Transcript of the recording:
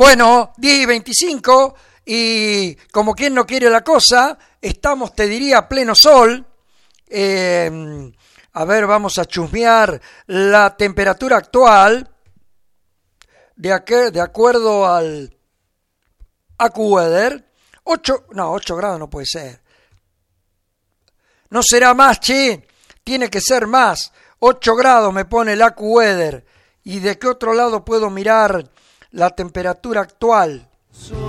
Bueno, 10:25 y como quien no quiere la cosa, estamos, te diría, a pleno sol. A ver, vamos a chusmear la temperatura actual de acuerdo al AccuWeather. 8 grados no puede ser. No será más, che. Tiene que ser más. 8 grados me pone el AccuWeather. ¿Y de qué otro lado puedo mirar la temperatura actual?